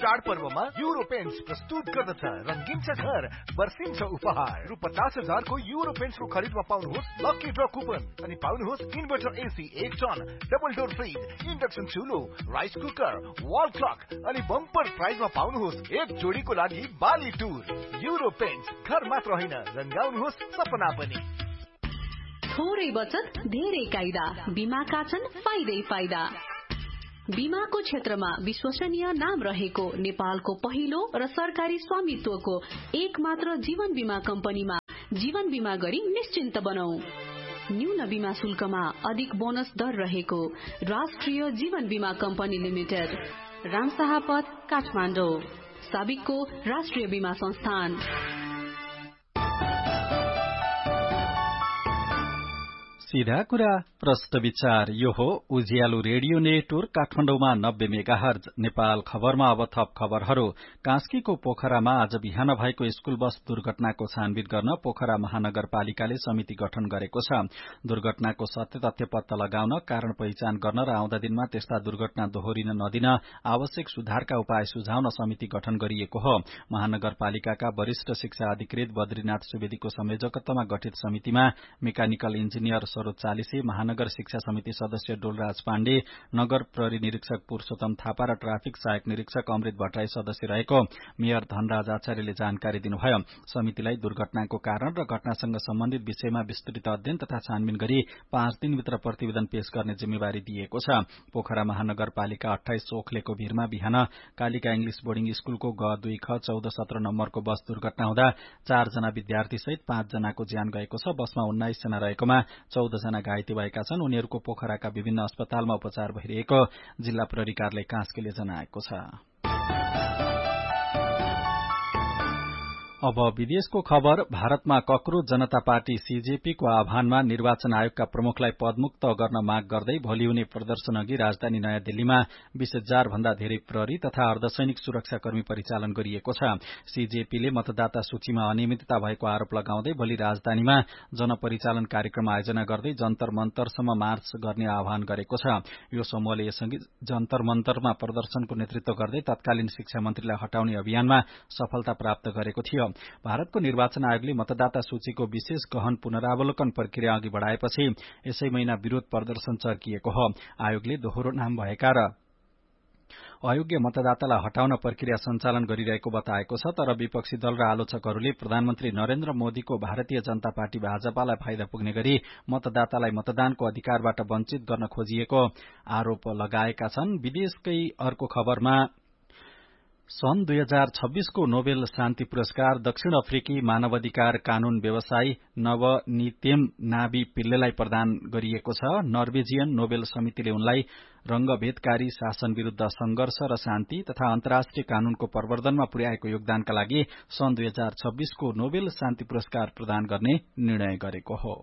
चाडपर्वमा euro paints प्रस्तुत गर्दछ रंगीन छ घर बर्सिन्छ उपहार रु 50,000 को युरो पेन्ट्स को खरिदमा पाउनुहोस् लकी ड्र कुपन अनि पाउनुहोस् inverter AC 1 ton double door fridge induction चुलो rice cooker wall clock अनि बम्पर प्राइजमा पाउनुहोस् एक जोडीको लागि बाली टुर युरो पेन्ट्स घर मात्र होइन रंगाउनुहोस् सपना पनि। थोरै बचत धेरै कायदा बीमाका छन् फाइदै फाइदा। बीमाको क्षेत्रमा विश्वसनीय नाम रहेको नेपालको पहिलो र सरकारी स्वामित्वको एक मात्र जीवन बीमा कम्पनीमा जीवन बीमा गरी निश्चिन्त बनौ। न्यून बीमा शुल्कमा अधिक बोनस दर रहेको राष्ट्रिय जीवन बीमा कम्पनी लिमिटेड, रामशाहपथ, काठमाडौँ। साबिकको राष्ट्रिय बीमा संस्थान। सीधा कुरा प्रश्न विचार। यो हो उज्यालो रेडियो नेटवर्क काठमाडौँमा 90 मेगाहर्ज। नेपाल खबरमा अब थप खबरहरू। कास्कीको पोखरामा आज बिहान भएको स्कूल बस दुर्घटनाको छानबिन गर्न पोखरा महानगरपालिकाले समिति गठन गरेको छ। दुर्घटनाको सत्य तथ्य पत्ता लगाउन, कारण पहिचान गर्न र आउँदा दिनमा त्यस्ता दुर्घटना दोहोरिन नदिन आवश्यक सुधारका उपाय सुझाउन समिति गठन गरिएको हो। महानगरपालिकाका वरिष्ठ शिक्षा अधिकृत बद्रीनाथ सुवेदीको संयोजकत्वमा गठित समितिमा मेकानिकल इन्जिनियर सरोज चालिसे, महानगर शिक्षा समिति सदस्य डोलराज पाण्डे, नगर प्रहरी निरीक्षक पुरुषोत्तम थापा र ट्राफिक सहायक निरीक्षक अमृत भट्टराई सदस्य रहेको मेयर धनराज आचार्यले जानकारी दिनुभयो। समितिलाई दुर्घटनाको कारण र घटनासँग सम्बन्धित विषयमा विस्तृत अध्ययन तथा छानबिन गरी 5 दिनभित्र प्रतिवेदन पेश गर्ने जिम्मेवारी दिएको छ। पोखरा महानगरपालिका 28 ओखलेको भिरमा बिहान कालिका इंग्लिश बोर्डिङ स्कूलको ग2 ख 14-17 नम्बरको बस दुर्घटना हुँदा 4 जना विद्यार्थी सहित 5 जनाको ज्यान गएको छ। बसमा 19 जना रहेकोमा 14 जना घाइते भएका छन्। उनीहरूको पोखराका विभिन्न अस्पतालमा उपचार भइरहेको जिल्ला प्रहरी कार्यालय कास्कीले जनाएको छ। अब विदेशको खबर। भारतमा कक्रोच जनता पार्टी सीजेपीको आह्वानमा निर्वाचन आयोगका प्रमुखलाई पदमुक्त गर्न माग गर्दै भोलि हुने प्रदर्शन अघि राजधानी नयाँ दिल्लीमा 20,000 भन्दा धेरै प्रहरी तथा अर्धसैनिक सुरक्षाकर्मी परिचालन गरिएको छ। सीजेपीले मतदाता सूचीमा अनियमितता भएको आरोप लगाउँदै भोलि राजधानीमा जनपरिचालन कार्यक्रम आयोजना गर्दै जन्तर मन्तरसम्म मार्च गर्ने आह्वान गरेको छ। यो समूहले यसअघि जन्तर मन्तरमा प्रदर्शनको नेतृत्व गर्दै तत्कालीन शिक्षा मन्त्रीलाई हटाउने अभियानमा सफलता प्राप्त गरेको थियो। भारतको निर्वाचन आयोगले मतदाता सूचीको विशेष गहन पुनरावलोकन प्रक्रिया अघि बढ़ाएपछि यसै महिना विरोध प्रदर्शन चर्किएको हो। आयोगले दोहोरो नाम भएका र अयोग्य मतदातालाई हटाउन प्रक्रिया सञ्चालन गरिरहेको बताएको छ। तर विपक्षी दल र आलोचकहरूले प्रधानमन्त्री नरेन्द्र मोदीको भारतीय जनता पार्टी भाजपालाई फाइदा पुग्ने गरी मतदातालाई मतदानको अधिकारबाट वञ्चित गर्न खोजिएको आरोप लगाएका छन्। विदेशकै अर्को खबरमा सन् 2026 को नोबेल शान्ति पुरस्कार दक्षिण अफ्रिकी मानवाधिकार कानून व्यवसायी नवनीतेम नाबी पिल्लेलाई प्रदान गरिएको छ। नर्वेजियन नोबेल समितिले उनलाई रंगभेदकारी शासन विरूद्ध संघर्ष र शान्ति तथा अन्तर्राष्ट्रिय कानूनको प्रवर्धनमा पुर्याएको योगदानका लागि सन् 2026 को नोबेल शान्ति पुरस्कार प्रदान गर्ने निर्णय गरेको हो।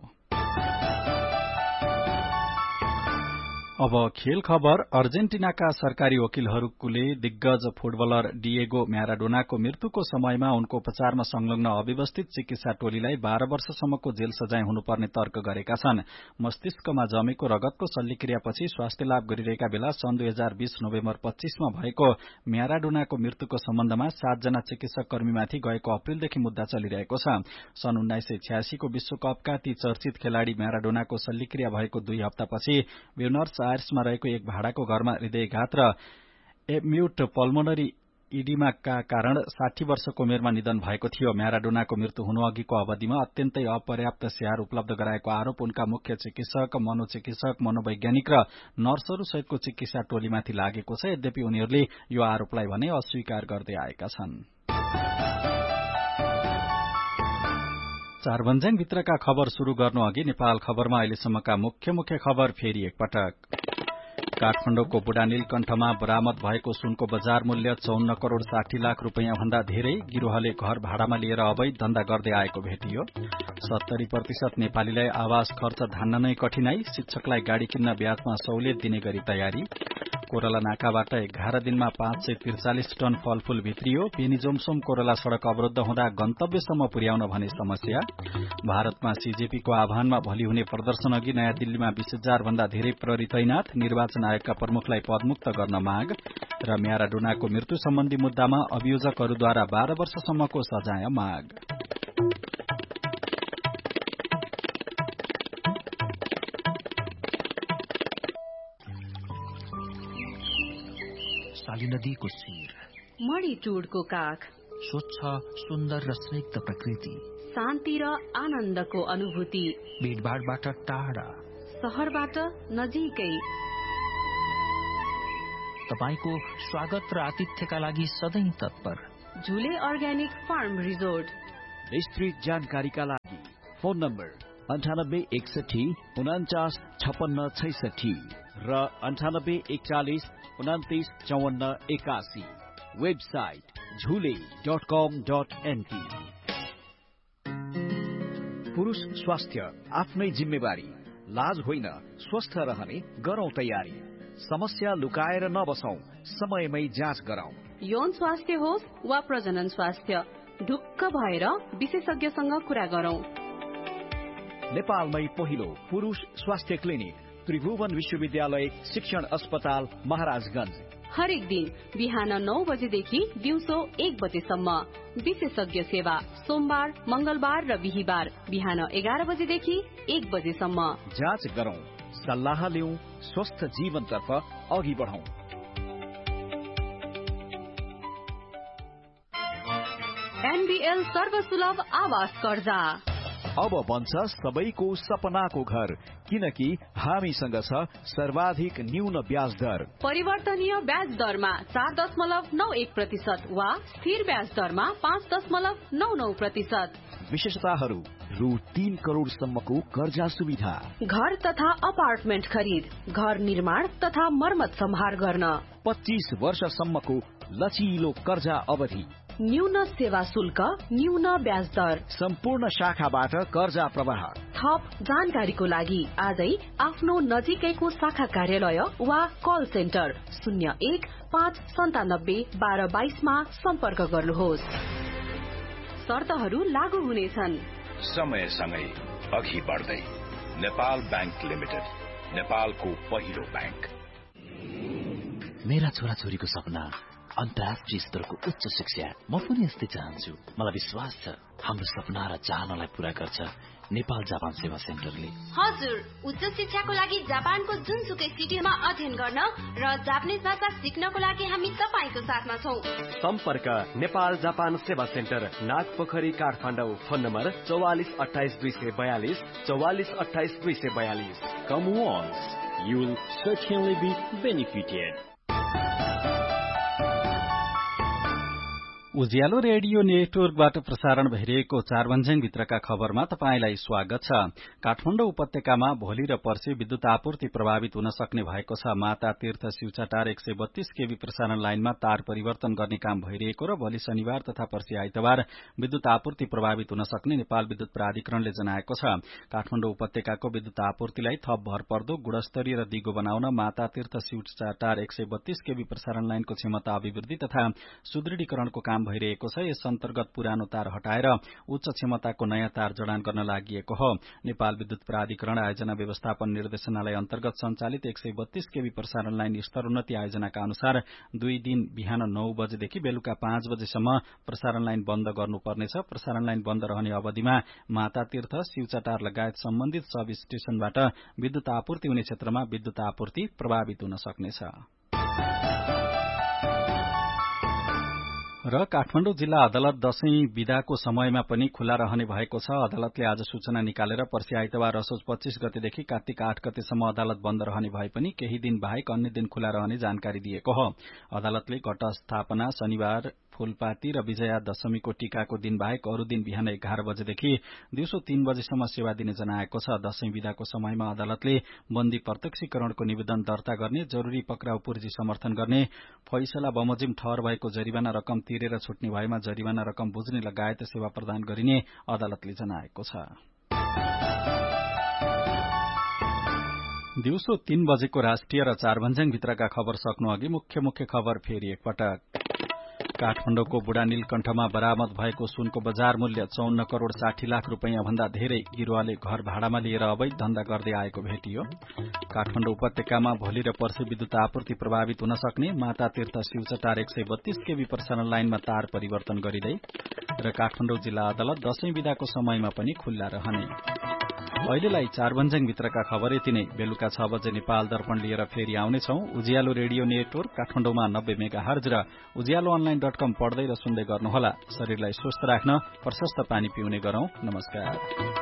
अब खेल खबर। अर्जेन्टिनाका सरकारी वकिलहरूले दिग्गज फुटबलर डिएगो म्याराडोनाको मृत्युको समयमा उनको उपचारमा संलग्न अव्यवस्थित चिकित्सा टोलीलाई 12 वर्षसम्मको जेल सजाय हुनुपर्ने तर्क गरेका छन्। मस्तिष्कमा जमेको रगतको शल्यक्रियापछि स्वास्थ्य लाभ गरिरहेका बेला सन् 2020 नोभेम्बर 25 मा भएको म्याराडोनाको मृत्युको सम्बन्धमा 7 जना चिकित्सक कर्मीमाथि गएको अप्रिलदेखि मुद्दा चलिरहेको छ। सन् 1986 को विश्वकपका ती चर्चित खेलाड़ी म्याराडोनाको शल्यक्रिया भएको 2 हप्तापछि ब्युनर्स आयर्समा रहेको एक भाडाको घरमा हृदयघात र एक्युट पल्मोनरी इडिमाका कारण 60 वर्षको उमेरमा निधन भएको थियो। म्याराडोनाको मृत्यु हुनु अघिको अवधिमा अत्यन्तै अपर्याप्त स्याहार उपलब्ध गराएको आरोप उनका मुख्य चिकित्सक, मनोचिकित्सक, मनोवैज्ञानिक र नर्सहरू सहितको चिकित्सा टोलीमाथि लागेको छ। यद्यपि उनीहरूले यो आरोपलाई भने अस्वीकार गर्दै आएका छन्। चारभन्ज्याङ भित्रका खबर शुरू गर्नु अघि नेपाल खबरमा अहिलेसम्मका मुख्य खबर फेरि एकपटक। काठमाडौँको बुढा नीलकण्ठमा बरामद भएको सुनको बजार मूल्य 54 करोड़ 60 लाख रुपैयाँ भन्दा धेरै। गिरोहले घर भाडामा लिएर अवैध धन्दा गर्दै आएको भेटियो। 70% नेपालीलाई आवास खर्च धान्न नै कठिनाई। शिक्षकलाई गाड़ी किन्न ब्याजमा सहुलियत दिने गरी तयारी। कोरला नाकाबाट 11 दिनमा 543 टन फलफूल भित्रियो। बेनीजोमसोम कोरला सड़क अवरुद्ध हुँदा गन्तव्यसम्म पुर्याउन भने समस्या। भारतमा सीजेपीको आह्वानमा भोलि हुने प्रदर्शन अघि नयाँ दिल्लीमा 20,000 भन्दा धेरै प्रहरी तैनाथ। निर्वाचन आयोगका प्रमुखलाई पदमुक्त गर्न माग। र म्याराडोनाको मृत्यु सम्बन्धी मुद्दामा अभियोजकहरूद्वारा 12 वर्षसम्मको सजाय माग। साली नदीको शिर, मणिटुडको काख, स्वच्छ सुन्दर र स्निग्ध प्रकृति, शान्ति र आनन्दको अनुभूति, भीडभाडबाट टाढा, शहरबाट नजिकै। तपाईको स्वागत र आतिथ्यका लागि सधैँ तत्पर। झुले अर्ग्यानिक फार्म रिजोर्ट। विस्तृत जानकारीका लागि फोन नम्बर 9861 49 56 66 र 9841 29 54 81। वेबसाइट झुले.com.np। पुरुष स्वास्थ्य आफ्नै जिम्मेवारी, लाज होइन, स्वस्थ रहने गरौं तयारी। समस्या लुकाएर नबसौं, समयमै जाँच गरौं। यौन स्वास्थ्य होस् वा प्रजनन स्वास्थ्य, ढुक्क भएर विशेषज्ञसँग कुरा गरौं। नेपालमै पहिलो पुरुष स्वास्थ्य क्लिनिक, त्रिभुवन विश्वविद्यालय शिक्षण अस्पताल महाराजगंज। हरेक दिन बिहान 9 बजेदेखि दिउँसो 1 बजेसम्म। विशेषज्ञ सेवा सोमबार, मंगलबार र बिहीबार बिहान 11 बजेदेखि 1 बजेसम्म। जाँच गरौं, सल्लाह लिऊ, स्वस्थ जीवनतर्फ अघि बढौं। एनबीएल सर्वसुलभ आवास कर्जा अब बन्छ सबैको सपनाको घर, किनकि हामीसँग छ सर्वाधिक न्यून ब्याज दर। परिवर्तनीय ब्याज दरमा 4.91% वा स्थिर ब्याज दरमा 5.99%। विशेषताहरू: रु 3 करोड़सम्मको कर्जा सुविधा, घर तथा अपार्टमेन्ट खरिद, घर निर्माण तथा मर्मत सम्हार गर्न, 25 वर्षसम्मको लचिलो कर्जा अवधि, न्यून सेवा शुल्क, न्यून ब्याज दर, सम्पूर्ण शाखाबाट कर्जा प्रवाह। थप जानकारीको लागि आजै आफ्नो नजिकैको शाखा कार्यालय वा कल सेन्टर 01 597 1222 मा सम्पर्क गर्नुहोस्। शर्तहरू लागू हुनेछन्। समयसँगै अघि बढ्दै नेपाल बैंक लिमिटेड, नेपालको पहिलो बैंक। मेरा छोराछोरीको सपना अन्तर्राष्ट्रिय स्तरको उच्च शिक्षा। म पनि यस्तै चाहन्छु। मलाई विश्वास छ हाम्रो सपना र चाहनालाई पूरा गर्छ नेपाल जापान सेवा सेन्टरले। हजुर, उच्च शिक्षाको लागि जापानको जुनसुकै सिटीमा अध्ययन गर्न र जापानिज भाषा सिक्नको लागि हामी तपाईको साथमा छौं। सम्पर्क नेपाल जापान सेवा centre, Nagpokhari, Kathmandu. Phone number 44 28 242 44 28 242। Come once, you will certainly be benefited. Ujyaalo radio नेटवर्कबाट प्रसारण भइरहेको 4 भित्रका खबरमा तपाईंलाई स्वागत छ। काठमाडौँ उपत्यकामा भोलि र पर्सि विद्युत आपूर्ति प्रभावित हुन सक्ने भएको छ। माता तीर्थ शिवचाटार 132 केभी प्रसारण लाइनमा तार परिवर्तन गर्ने काम भइरहेको र भोलि शनिबार तथा पर्सि आइतबार विद्युत आपूर्ति प्रभावित हुन सक्ने नेपाल विद्युत प्राधिकरणले जनाएको छ। काठमाडौँ उपत्यकाको विद्युत आपूर्तिलाई थप भरपर्दो, गुणस्तरीय र दिगो बनाउन माता तीर्थ शिवचाटार 132 केभी प्रसारण लाइनको क्षमता अभिवृद्धि तथा सुदृढीकरणको काम भइरहेको छ। यस अन्तर्गत पुरानो तार हटाएर उच्च क्षमताको नयाँ तार जडान गर्न लागि हो। नेपाल विद्युत प्राधिकरण आयोजना व्यवस्थापन निर्देशनालय अन्तर्गत सञ्चालित 132 केभी प्रसारण लाइन स्तरोन्नति आयोजनाका अनुसार 2 दिन बिहान 9 बजेदेखि बेलुका 5 बजेसम्म प्रसारण लाइन बन्द गर्नुपर्नेछ। प्रसारण लाइन बन्द रहने अवधिमा माता तीर्थ, शिवचाटार लगायत सम्बन्धित सब स्टेशनबाट विद्युत आपूर्ति हुने क्षेत्रमा विद्युत आपूर्ति प्रभावित हुन सक्नेछ। र काठमाडौँ जिल्ला अदालत दशैं बिदाको समयमा पनि खुला रहने भएको छ। अदालतले आज सूचना निकालेर पर्सि आइतबार असोज 25 गतेदेखि कार्तिक 8 गतेसम्म अदालत बन्द रहने भए पनि केही दिन बाहेक अन्य दिन खुला रहने जानकारी दिएको हो। अदालतले घट स्थापना, शनिबार फूलपाती र विजया दशमीको टीकाको दिन बाहेक अरू दिन बिहान 11 बजेदेखि दिउँसो 3 बजेसम्म सेवा दिने जनाएको छ। दशैं बिदाको समयमा अदालतले बन्दी प्रत्यक्षीकरणको निवेदन दर्ता गर्ने, जरूरी पक्राउ पूर्जी समर्थन गर्ने, फैसला बमोजिम ठहर भएको जरिवाना रकम तिरेर छुट्ने भएमा जरिवाना रकम बुझ्ने लगायत सेवा प्रदान गरिने अदालतले जनाएको छ। दिउँसो 3 बजेको राष्ट्रिय र 4 भन्ज्याङ भित्रका खबर सक्नु अघि मुख्य खबर फेरि एकपटक। काठमाडौँको बुढा नीलकण्ठमा बरामद भएको सुनको बजार मूल्य 54 करोड़ 60 लाख रुपैयाँ भन्दा धेरै। गिरुवाले घर भाडामा लिएर अवैध धन्दा गर्दै आएको भेटियो। काठमाडौँ उपत्यकामा भोलि र पर्सि विद्युत आपूर्ति प्रभावित हुन सक्ने। माता तीर्थ शिवचटार 132 केभी प्रसारण लाइनमा तार परिवर्तन गरिँदै। र काठमाडौँ जिल्ला अदालत दशैं विदाको समयमा पनि खुल्ला रहने। अहिलेलाई 4 भन्ज्याङ भित्रका खबर यति नै। बेलुका 6 बजे नेपाल दर्पण लिएर फेरि आउनेछौं। उज्यालो रेडियो नेटवर्क काठमाडौँमा 90 मेगाहर्ज र उज्यालोअनलाइन.com पढ्दै र सुन्दै गर्नुहोला। शरीरलाई स्वस्थ राख्न प्रशस्त पानी पिउने गरौं। नमस्कार।